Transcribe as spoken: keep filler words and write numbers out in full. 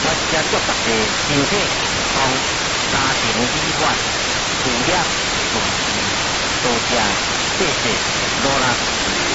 我真祝大家身体康，家庭美满，事业顺利，多谢谢谢罗拉。